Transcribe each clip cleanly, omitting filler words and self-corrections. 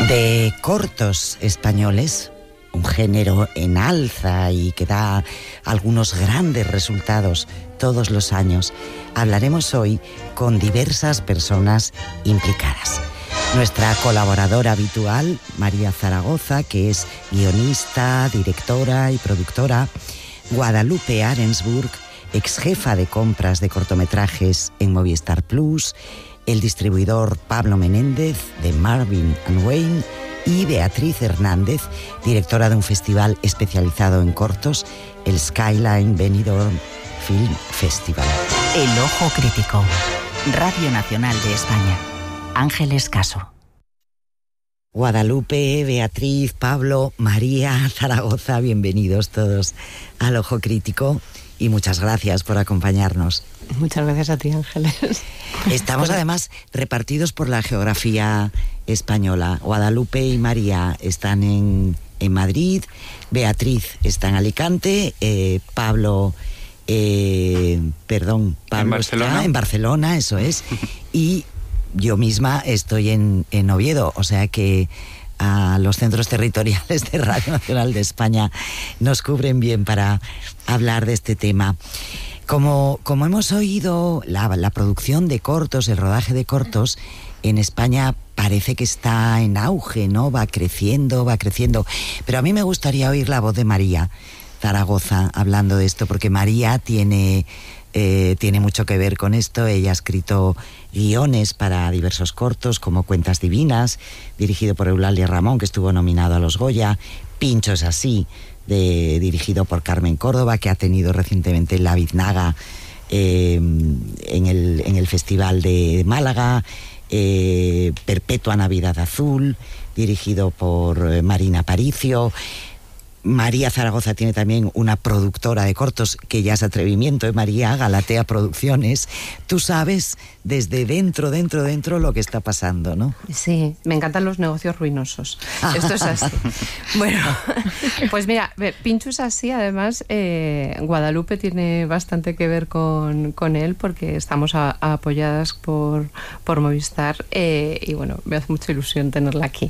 De cortos españoles, un género en alza y que da algunos grandes resultados todos los años, hablaremos hoy con diversas personas implicadas. Nuestra colaboradora habitual, María Zaragoza, que es guionista, directora y productora; Guadalupe Arensburg, ex jefa de compras de cortometrajes en Movistar Plus; el distribuidor Pablo Menéndez de Marvin & Wayne; y Beatriz Hernández, directora de un festival especializado en cortos, el Skyline Benidorm Film Festival. El Ojo Crítico, Radio Nacional de España. Ángeles Caso. Guadalupe, Beatriz, Pablo, María Zaragoza, bienvenidos todos al Ojo Crítico y muchas gracias por acompañarnos. Muchas gracias a ti, Ángeles. Estamos además repartidos por la geografía española. Guadalupe y María están en Madrid, Beatriz está en Alicante, Pablo en Barcelona. Está en Barcelona, eso es, y yo misma estoy en Oviedo, o sea que a los centros territoriales de Radio Nacional de España nos cubren bien para hablar de este tema. Como hemos oído, la producción de cortos, el rodaje de cortos en España parece que está en auge, ¿no? Va creciendo. Pero a mí me gustaría oír la voz de María Zaragoza hablando de esto, porque María tiene mucho que ver con esto. Ella ha escrito guiones para diversos cortos, como Cuentas Divinas, dirigido por Eulalia Ramón, que estuvo nominado a los Goya; Pincho es así, dirigido por Carmen Córdoba, que ha tenido recientemente la Biznaga en el Festival de Málaga; Perpetua Navidad Azul, dirigido por Marina Aparicio. María Zaragoza tiene también una productora de cortos, que ya es atrevimiento, María, Galatea Producciones. Tú sabes desde dentro lo que está pasando, ¿no? Sí, me encantan los negocios ruinosos. Esto es así. Bueno, pues mira, Pincho es así, además Guadalupe tiene bastante que ver con él, porque estamos apoyadas por Movistar, y bueno, me hace mucha ilusión tenerla aquí.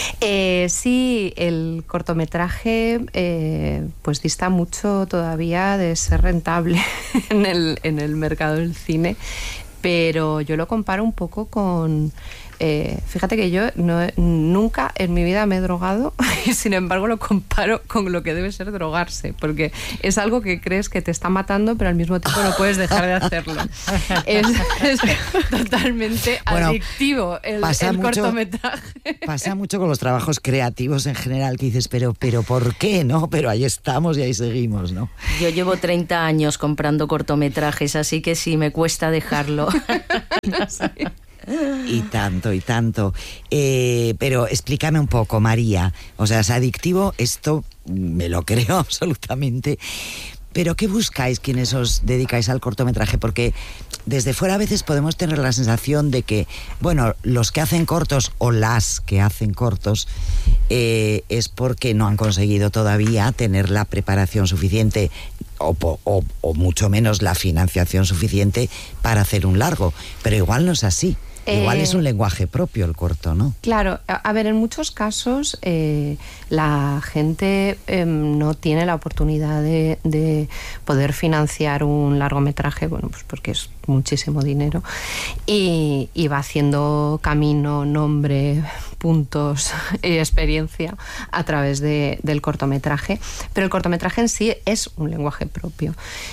Sí, el cortometraje pues dista mucho todavía de ser rentable en el mercado del cine, pero yo lo comparo un poco con... fíjate que yo nunca en mi vida me he drogado y sin embargo lo comparo con lo que debe ser drogarse, porque es algo que crees que te está matando, pero al mismo tiempo no puedes dejar de hacerlo. Es totalmente adictivo el cortometraje. Pasa mucho con los trabajos creativos en general, que dices, pero ¿por qué? ¿No? Pero ahí estamos y ahí seguimos, ¿no? Yo llevo 30 años comprando cortometrajes, así que sí, me cuesta dejarlo. Sí. Y tanto. Pero explícame un poco, María. O sea, es adictivo, esto me lo creo absolutamente. Pero ¿qué buscáis quienes os dedicáis al cortometraje? Porque desde fuera a veces podemos tener la sensación de que, bueno, los que hacen cortos o las que hacen cortos es porque no han conseguido todavía tener la preparación suficiente o mucho menos la financiación suficiente para hacer un largo. Pero igual no es así. Igual es un lenguaje propio el corto, ¿no? Claro, a ver, en muchos casos la gente no tiene la oportunidad de poder financiar un largometraje, bueno, pues porque es muchísimo dinero, y va haciendo camino, nombre, puntos y experiencia a través del cortometraje. Pero el cortometraje en sí es un lenguaje propio.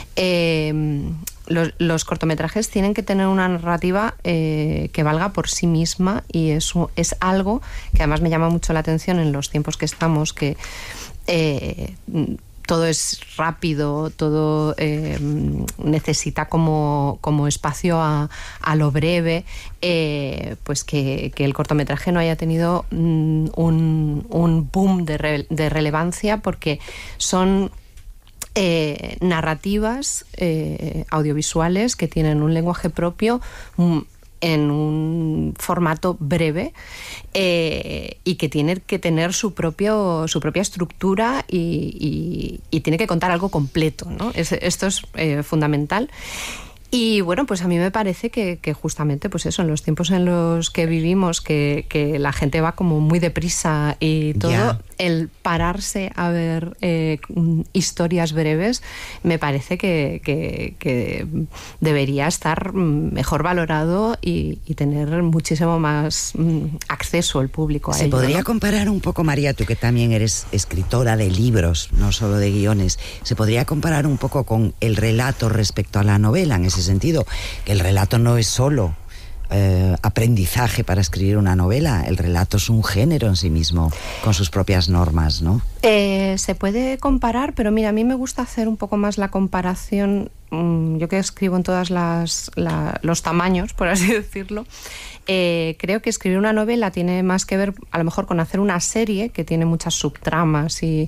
Los cortometrajes tienen que tener una narrativa que valga por sí misma, y eso es algo que además me llama mucho la atención en los tiempos que estamos, que todo es rápido, todo necesita como espacio a lo breve, pues que el cortometraje no haya tenido un boom de relevancia, porque son narrativas audiovisuales que tienen un lenguaje propio en un formato breve, y que tiene que tener su propia estructura y tiene que contar algo completo, ¿no? Esto es fundamental. Y bueno, pues a mí me parece que justamente pues eso, en los tiempos en los que vivimos, que la gente va como muy deprisa y todo, el pararse a ver historias breves me parece que debería estar mejor valorado y tener muchísimo más acceso el público a ello. ¿Se podría comparar un poco, María, tú que también eres escritora de libros, no solo de guiones, se podría comparar un poco con el relato respecto a la novela, en ese sentido, que el relato no es solo aprendizaje para escribir una novela, el relato es un género en sí mismo, con sus propias normas, ¿no? Se puede comparar, pero mira, a mí me gusta hacer un poco más la comparación, yo que escribo en todos los tamaños, por así decirlo. Creo que escribir una novela tiene más que ver a lo mejor con hacer una serie que tiene muchas subtramas y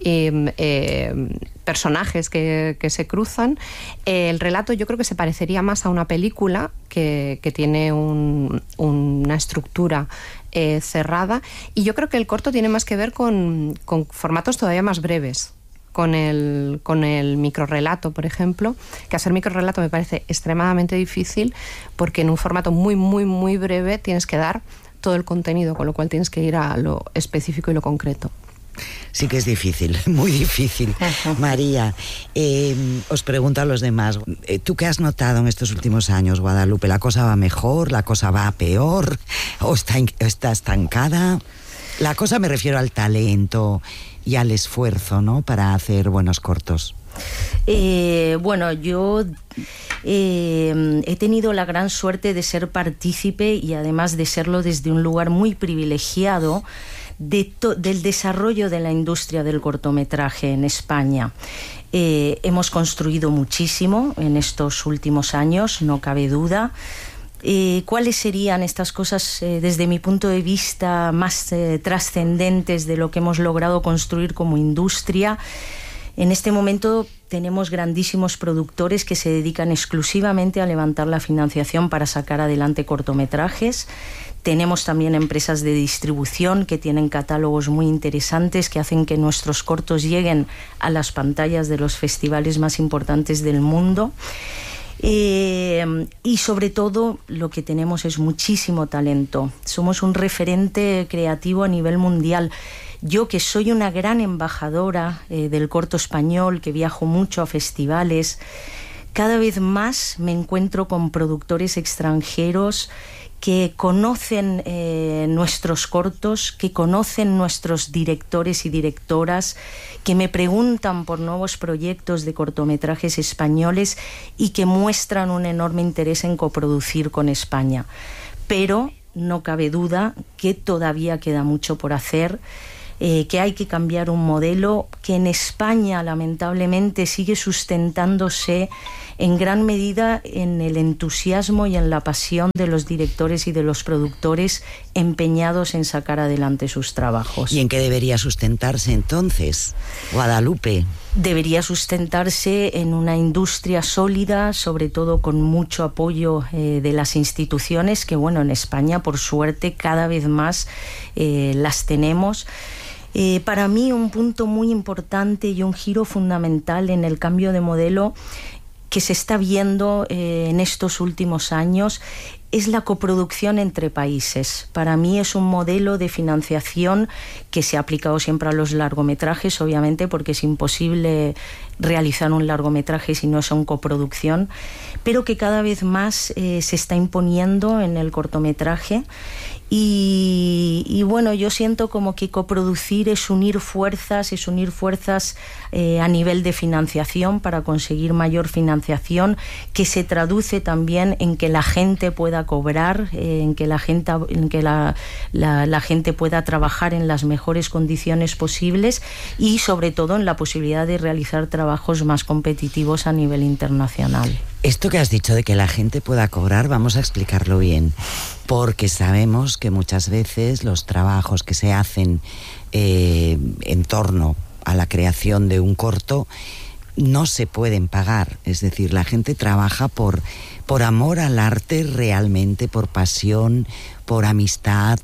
personajes que se cruzan. El relato yo creo que se parecería más a una película que tiene una estructura cerrada, y yo creo que el corto tiene más que ver con formatos todavía más breves. Con el microrrelato, por ejemplo, que hacer microrrelato me parece extremadamente difícil, porque en un formato muy, muy, muy breve tienes que dar todo el contenido, con lo cual tienes que ir a lo específico y lo concreto. Sí que es difícil, muy difícil. María, os pregunto a los demás, ¿tú qué has notado en estos últimos años, Guadalupe? ¿La cosa va mejor? ¿La cosa va peor? ¿O está estancada? La cosa, me refiero al talento y al esfuerzo, ¿no?, para hacer buenos cortos. Bueno, yo he tenido la gran suerte de ser partícipe, y además de serlo desde un lugar muy privilegiado, del desarrollo de la industria del cortometraje en España. Hemos construido muchísimo en estos últimos años, no cabe duda. ¿Cuáles serían estas cosas desde mi punto de vista más trascendentes de lo que hemos logrado construir como industria? En este momento tenemos grandísimos productores que se dedican exclusivamente a levantar la financiación para sacar adelante cortometrajes. Tenemos también empresas de distribución que tienen catálogos muy interesantes, que hacen que nuestros cortos lleguen a las pantallas de los festivales más importantes del mundo. Y sobre todo lo que tenemos es muchísimo talento. Somos un referente creativo a nivel mundial. Yo, que soy una gran embajadora del corto español, que viajo mucho a festivales, cada vez más me encuentro con productores extranjeros que conocen nuestros cortos, que conocen nuestros directores y directoras, que me preguntan por nuevos proyectos de cortometrajes españoles y que muestran un enorme interés en coproducir con España. Pero no cabe duda que todavía queda mucho por hacer, que hay que cambiar un modelo que en España lamentablemente sigue sustentándose en gran medida en el entusiasmo y en la pasión de los directores y de los productores empeñados en sacar adelante sus trabajos. ¿Y en qué debería sustentarse entonces, Guadalupe? Debería sustentarse en una industria sólida, sobre todo con mucho apoyo de las instituciones, que bueno, en España por suerte cada vez más las tenemos. Para mí un punto muy importante y un giro fundamental en el cambio de modelo que se está viendo en estos últimos años es la coproducción entre países. Para mí es un modelo de financiación que se ha aplicado siempre a los largometrajes, obviamente, porque es imposible realizar un largometraje si no es una coproducción, pero que cada vez más se está imponiendo en el cortometraje. Y bueno, yo siento como que coproducir es unir fuerzas a nivel de financiación para conseguir mayor financiación, que se traduce también en que la gente pueda cobrar, en que la gente pueda trabajar en las mejores condiciones posibles y sobre todo en la posibilidad de realizar trabajos más competitivos a nivel internacional. Esto que has dicho de que la gente pueda cobrar, vamos a explicarlo bien, porque sabemos que muchas veces los trabajos que se hacen en torno a la creación de un corto no se pueden pagar. Es decir, la gente trabaja por por amor al arte realmente, por pasión, por amistad,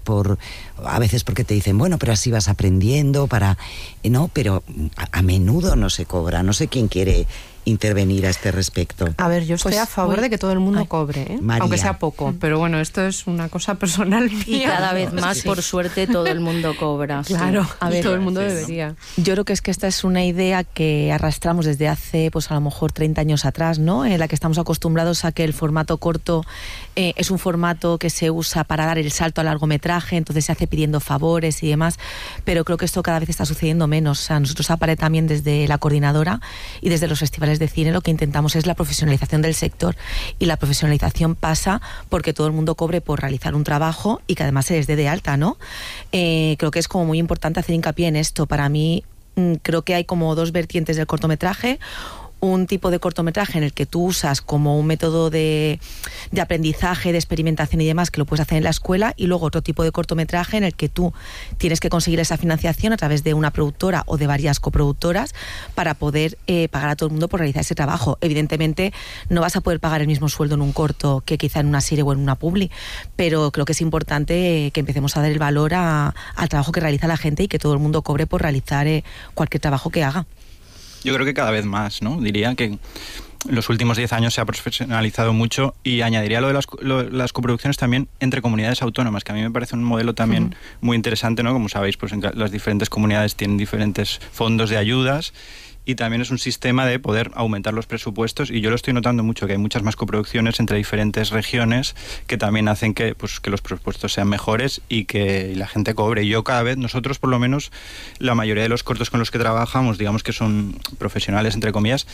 a veces porque te dicen, bueno, pero así vas aprendiendo, no, pero a menudo no se cobra. No sé quién quiere intervenir a este respecto. A ver, yo estoy a favor de que todo el mundo cobre, ¿eh? Aunque sea poco, pero bueno, esto es una cosa personal mía. Y cada vez más, por suerte, todo el mundo cobra. Claro, a ver, todo el mundo debería. Yo creo que esta es una idea que arrastramos desde hace, pues a lo mejor 30 años atrás, ¿no? En la que estamos acostumbrados a que el formato corto es un formato que se usa para dar el salto al largometraje, entonces se hace pidiendo favores y demás, pero creo que esto cada vez está sucediendo menos. O sea, nosotros APARE también desde la coordinadora y desde los festivales de cine lo que intentamos es la profesionalización del sector, y la profesionalización pasa porque todo el mundo cobre por realizar un trabajo y que además se les dé de alta, ¿no? Creo que es como muy importante hacer hincapié en esto. Para mí creo que hay como dos vertientes del cortometraje. Un tipo de cortometraje en el que tú usas como un método de aprendizaje, de experimentación y demás, que lo puedes hacer en la escuela, y luego otro tipo de cortometraje en el que tú tienes que conseguir esa financiación a través de una productora o de varias coproductoras para poder pagar a todo el mundo por realizar ese trabajo. Evidentemente no vas a poder pagar el mismo sueldo en un corto que quizá en una serie o en una publi, pero creo que es importante que empecemos a dar el valor al trabajo que realiza la gente y que todo el mundo cobre por realizar cualquier trabajo que haga. Yo creo que cada vez más, ¿no? Diría que en los últimos 10 años se ha profesionalizado mucho, y añadiría lo de las coproducciones también entre comunidades autónomas, que a mí me parece un modelo también muy interesante, ¿no? Como sabéis, pues las diferentes comunidades tienen diferentes fondos de ayudas, y también es un sistema de poder aumentar los presupuestos, y yo lo estoy notando mucho, que hay muchas más coproducciones entre diferentes regiones que también hacen que los presupuestos sean mejores y que la gente cobre. Y yo cada vez, nosotros por lo menos, la mayoría de los cortos con los que trabajamos, digamos que son profesionales, entre comillas,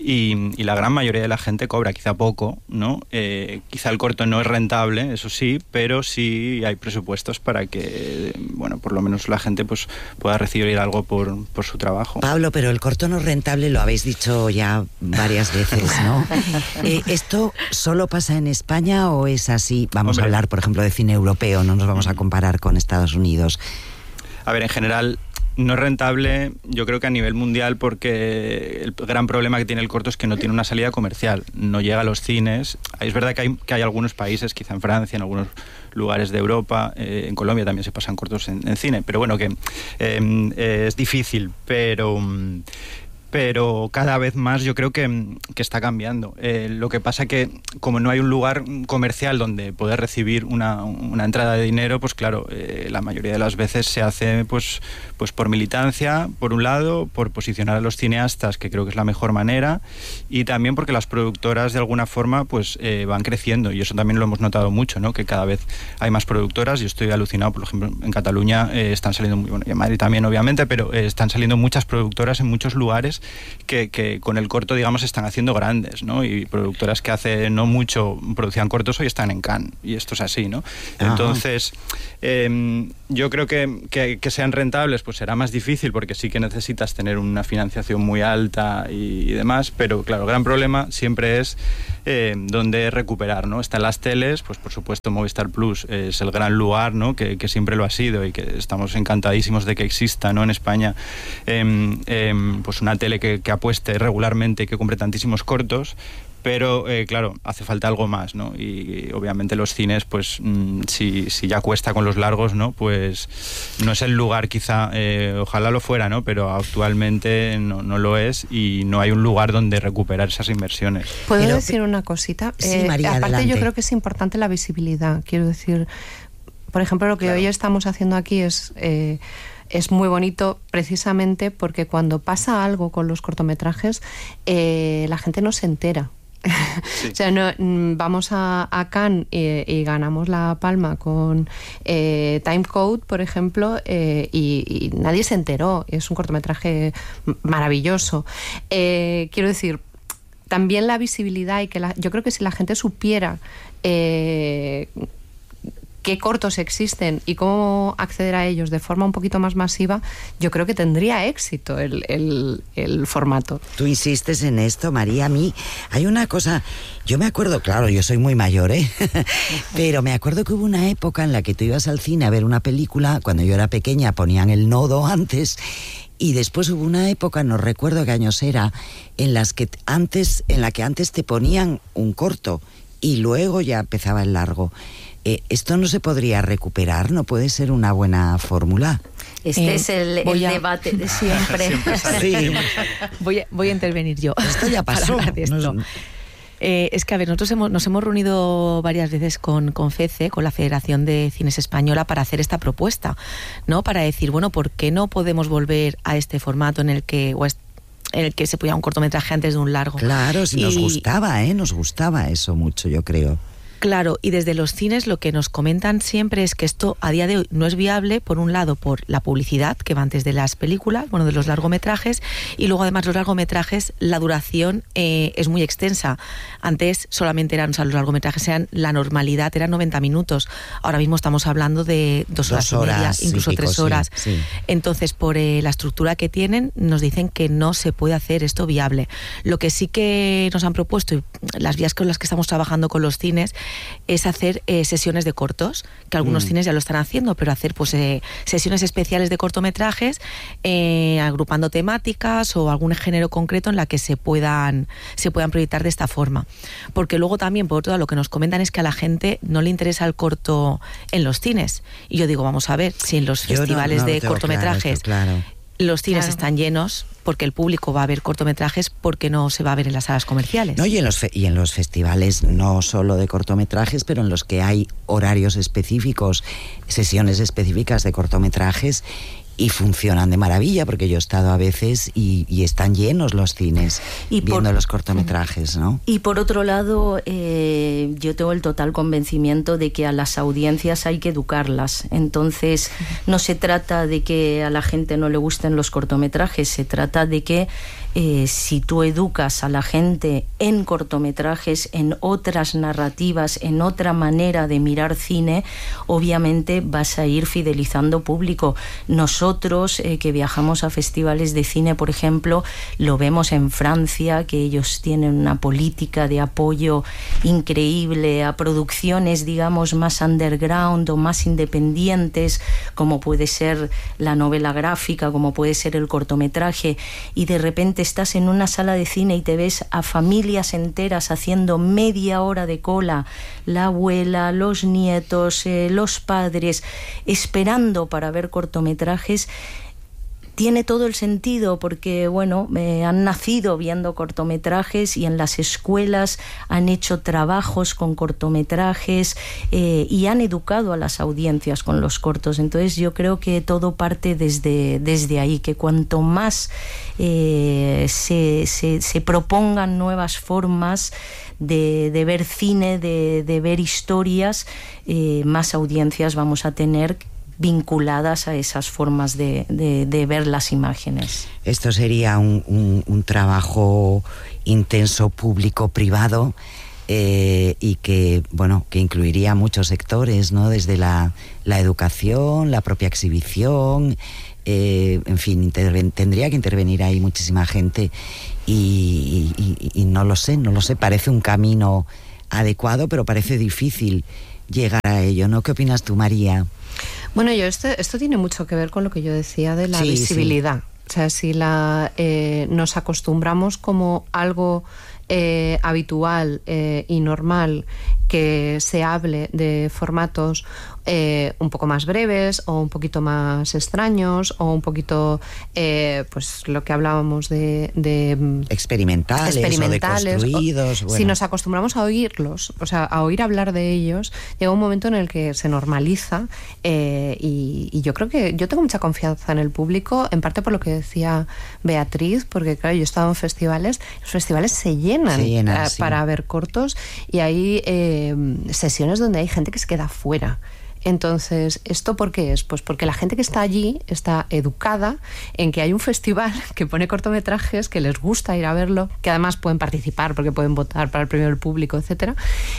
y la gran mayoría de la gente cobra, quizá poco, ¿no? Quizá el corto no es rentable, eso sí, pero sí hay presupuestos para que, bueno, por lo menos la gente pues pueda recibir algo por su trabajo. Pablo, pero el corto no rentable, lo habéis dicho ya varias veces, ¿no? ¿Esto solo pasa en España o es así? Vamos a hablar, por ejemplo, de cine europeo, no nos vamos a comparar con Estados Unidos. A ver, en general no es rentable, yo creo que a nivel mundial, porque el gran problema que tiene el corto es que no tiene una salida comercial, no llega a los cines. Es verdad que hay algunos países, quizá en Francia, en algunos lugares de Europa, en Colombia también se pasan cortos en cine, pero bueno, que es difícil, pero cada vez más yo creo que está cambiando. Lo que pasa que como no hay un lugar comercial donde poder recibir una entrada de dinero, pues claro, la mayoría de las veces se hace pues por militancia, por un lado, por posicionar a los cineastas, que creo que es la mejor manera, y también porque las productoras de alguna forma pues van creciendo, y eso también lo hemos notado mucho, ¿no? Que cada vez hay más productoras. Yo estoy alucinado, por ejemplo, en Cataluña están saliendo, bueno, y en Madrid también obviamente, pero están saliendo muchas productoras en muchos lugares que con el corto, digamos, están haciendo grandes, ¿no? Y productoras que hace no mucho producían cortos hoy están en Cannes, y esto es así, ¿no? Ajá. Entonces, yo creo que sean rentables, pues será más difícil, porque sí que necesitas tener una financiación muy alta y demás, pero claro, el gran problema siempre es dónde recuperar, ¿no? Están las teles, pues por supuesto Movistar Plus es el gran lugar, ¿no? Que siempre lo ha sido, y que estamos encantadísimos de que exista, ¿no? En España, pues una tele que apueste regularmente y que compre tantísimos cortos, pero claro, hace falta algo más, ¿no? Y obviamente los cines, pues si ya cuesta con los largos, ¿no? Pues no es el lugar, quizá, ojalá lo fuera, ¿no? Pero actualmente no lo es, y no hay un lugar donde recuperar esas inversiones. ¿Puedo decir una cosita? Sí, María, aparte, adelante. yo creo que es importante la visibilidad. Quiero decir, por ejemplo, lo que hoy estamos haciendo aquí es muy bonito, precisamente porque cuando pasa algo con los cortometrajes, la gente no se entera. Sí. O sea, vamos a Cannes y ganamos la palma con Time Code, por ejemplo, y nadie se enteró. Es un cortometraje maravilloso. Quiero decir, también la visibilidad, y que yo creo que si la gente supiera qué cortos existen y cómo acceder a ellos de forma un poquito más masiva, yo creo que tendría éxito el formato. Tú insistes en esto, María. A mí hay una cosa, yo me acuerdo, claro, yo soy muy mayor, pero me acuerdo que hubo una época en la que tú ibas al cine a ver una película. Cuando yo era pequeña ponían El Nodo antes, y después hubo una época, no recuerdo qué años era, en la que antes te ponían un corto y luego ya empezaba el largo. ¿Esto no se podría recuperar? ¿No puede ser una buena fórmula? Este es el debate de siempre. Sí. Voy a intervenir yo. Esto ya pasó. Es que, a ver, nosotros nos hemos reunido varias veces con FECE, con la Federación de Cines Española, para hacer esta propuesta, ¿no? Para decir, bueno, ¿por qué no podemos volver a este formato en el que se ponía un cortometraje antes de un largo? Claro, sí, nos gustaba eso mucho, yo creo. Claro, y desde los cines lo que nos comentan siempre es que esto a día de hoy no es viable, por un lado por la publicidad que va antes de las películas, de los largometrajes, y luego además los largometrajes, la duración es muy extensa. Antes solamente los largometrajes la normalidad eran 90 minutos, ahora mismo estamos hablando de 2 horas y media, incluso 3 horas. Sí. Entonces, por la estructura que tienen, nos dicen que no se puede hacer esto viable. Lo que sí que nos han propuesto, y las vías con las que estamos trabajando con los cines, es hacer sesiones de cortos, que algunos cines ya lo están haciendo, pero hacer sesiones especiales de cortometrajes, agrupando temáticas o algún género concreto en la que se puedan proyectar de esta forma. Porque luego también, por otro lado, lo que nos comentan es que a la gente no le interesa el corto en los cines. Y yo digo, vamos a ver, si en los festivales de cortometrajes los cines están llenos, porque el público va a ver cortometrajes, porque no se va a ver en las salas comerciales. No, y en los festivales, no solo de cortometrajes, pero en los que hay horarios específicos, sesiones específicas de cortometrajes, y funcionan de maravilla, porque yo he estado a veces y están llenos los cines viendo los cortometrajes, ¿no? Y por otro lado, yo tengo el total convencimiento de que a las audiencias hay que educarlas. Entonces, no se trata de que a la gente no le gusten los cortometrajes, se trata de que si tú educas a la gente en cortometrajes, en otras narrativas, en otra manera de mirar cine, obviamente vas a ir fidelizando público. Nosotros que viajamos a festivales de cine, por ejemplo, lo vemos en Francia, que ellos tienen una política de apoyo increíble a producciones, digamos, más underground o más independientes, como puede ser la novela gráfica, como puede ser el cortometraje, y de repente estás en una sala de cine y te ves a familias enteras haciendo media hora de cola, la abuela, los nietos, los padres, esperando para ver cortometrajes. Tiene todo el sentido porque, han nacido viendo cortometrajes y en las escuelas han hecho trabajos con cortometrajes y han educado a las audiencias con los cortos. Entonces yo creo que todo parte desde ahí, que cuanto más se propongan nuevas formas de ver cine, de ver historias, más audiencias vamos a tener vinculadas a esas formas de ver las imágenes. Esto sería un trabajo intenso público-privado y que incluiría muchos sectores, ¿no? Desde la educación, la propia exhibición, en fin, tendría que intervenir ahí muchísima gente y no lo sé, parece un camino adecuado, pero parece difícil llegar a ello, ¿no? ¿Qué opinas tú, María? Bueno, esto tiene mucho que ver con lo que yo decía de la visibilidad. O sea, si nos acostumbramos como algo habitual y normal que se hable de formatos un poco más breves o un poquito más extraños o un poquito pues lo que hablábamos de experimentales o de construidos. Si nos acostumbramos a oírlos, o sea, a oír hablar de ellos, llega un momento en el que se normaliza y yo creo que yo tengo mucha confianza en el público, en parte por lo que decía Beatriz, porque claro, yo he estado en festivales, los festivales se llenan para ver cortos y hay sesiones donde hay gente que se queda fuera. Entonces, ¿esto por qué es? Pues porque la gente que está allí está educada en que hay un festival que pone cortometrajes, que les gusta ir a verlo, que además pueden participar porque pueden votar para el premio del público, etcétera.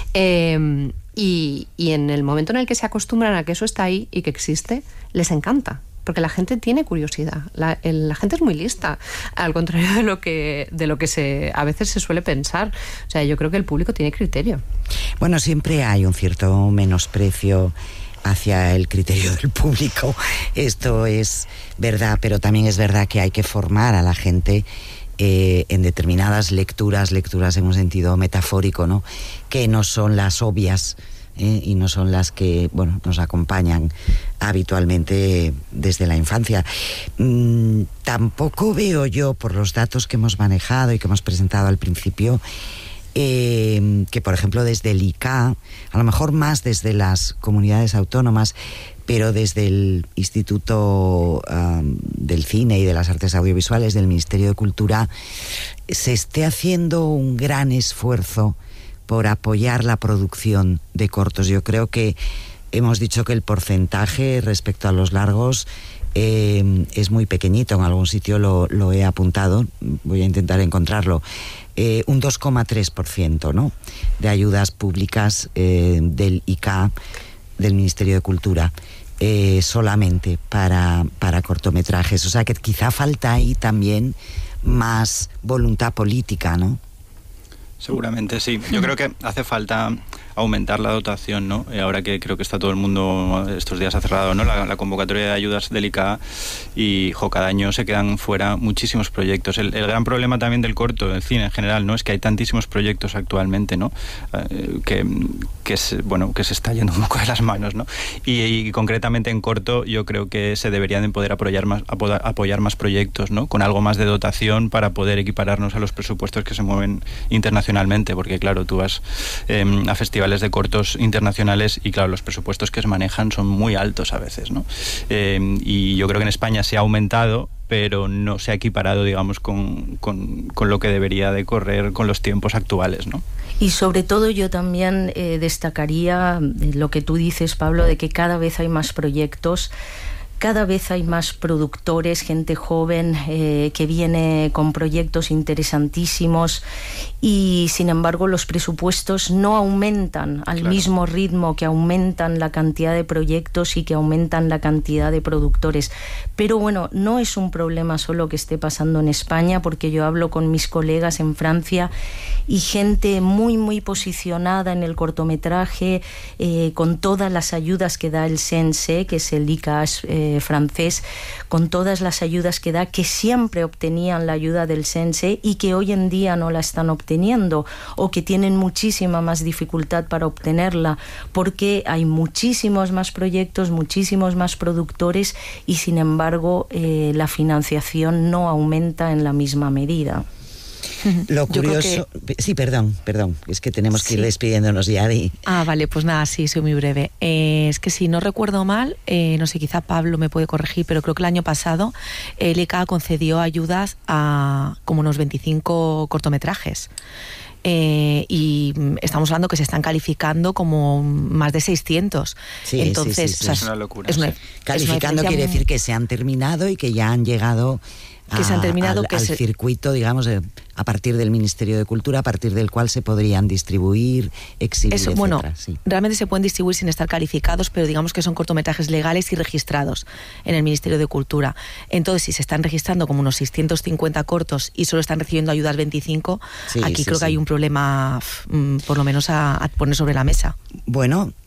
Y en el momento en el que se acostumbran a que eso está ahí y que existe, les encanta. Porque la gente tiene curiosidad, la gente es muy lista, al contrario de lo que a veces se suele pensar. O sea, yo creo que el público tiene criterio. Bueno, siempre hay un cierto menosprecio hacia el criterio del público. Esto es verdad, pero también es verdad que hay que formar a la gente en determinadas lecturas en un sentido metafórico, ¿no? Que no son las obvias y no son las que, bueno, nos acompañan habitualmente desde la infancia. Tampoco veo yo, por los datos que hemos manejado y que hemos presentado al principio, que por ejemplo desde el ICA, a lo mejor más desde las comunidades autónomas, pero desde el Instituto del Cine y de las Artes Audiovisuales del Ministerio de Cultura se esté haciendo un gran esfuerzo por apoyar la producción de cortos. Yo creo que hemos dicho que el porcentaje respecto a los largos es muy pequeñito. En algún sitio lo he apuntado, voy a intentar encontrarlo. Un 2,3%, ¿no?, de ayudas públicas del ICA, del Ministerio de Cultura, solamente para cortometrajes. O sea que quizá falta ahí también más voluntad política, ¿no? Seguramente sí. Yo creo que hace falta aumentar la dotación, ¿no? Ahora que creo que está todo el mundo, estos días ha cerrado, ¿no?, la convocatoria de ayudas del ICA, y cada año se quedan fuera muchísimos proyectos. El gran problema también del corto, del cine en general, ¿no?, es que hay tantísimos proyectos actualmente, ¿no?, que se está yendo un poco de las manos, ¿no? Y concretamente en corto yo creo que se deberían de poder apoyar más proyectos, ¿no?, con algo más de dotación para poder equipararnos a los presupuestos que se mueven internacionalmente, porque claro, tú vas a festivales de cortos internacionales y claro, los presupuestos que se manejan son muy altos a veces, ¿no? Y yo creo que en España se ha aumentado, pero no se ha equiparado, digamos, con lo que debería de correr con los tiempos actuales, ¿no? Y sobre todo yo también destacaría lo que tú dices, Pablo, de que cada vez hay más proyectos, cada vez hay más productores, gente joven que viene con proyectos interesantísimos, y sin embargo los presupuestos no aumentan al mismo ritmo que aumentan la cantidad de proyectos y que aumentan la cantidad de productores. Pero bueno, no es un problema solo que esté pasando en España, porque yo hablo con mis colegas en Francia y gente muy muy posicionada en el cortometraje, con todas las ayudas que da el CNC, que es el ICA francés, con todas las ayudas que da, que siempre obtenían la ayuda del CNC y que hoy en día no la están obteniendo, o que tienen muchísima más dificultad para obtenerla, porque hay muchísimos más proyectos, muchísimos más productores, y sin embargo la financiación no aumenta en la misma medida. Lo curioso... Sí, perdón, es que tenemos que ir despidiéndonos ya de... Vale, pues nada, sí, soy muy breve. Es que si no recuerdo mal, no sé, quizá Pablo me puede corregir, pero creo que el año pasado el ICA concedió ayudas a como unos 25 cortometrajes. Y estamos hablando que se están calificando como más de 600. Sí, entonces, sí. O sea, es una locura. Calificando quiere decir que se han terminado y que ya han llegado al circuito, digamos, a partir del Ministerio de Cultura, a partir del cual se podrían distribuir, exhibir, etcétera. Bueno, realmente se pueden distribuir sin estar calificados, pero digamos que son cortometrajes legales y registrados en el Ministerio de Cultura. Entonces, si se están registrando como unos 650 cortos y solo están recibiendo ayudas 25, aquí creo que hay un problema, por lo menos a poner sobre la mesa. Bueno,